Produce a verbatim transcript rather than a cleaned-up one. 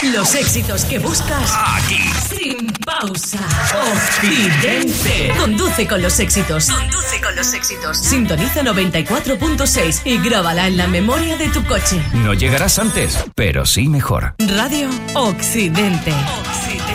Los éxitos que buscas aquí. Sin pausa. Occidente. Conduce con los éxitos. Conduce con los éxitos. Sintoniza noventa y cuatro punto seis y grábala en la memoria de tu coche. No llegarás antes, pero sí mejor. Radio Occidente. Occidente.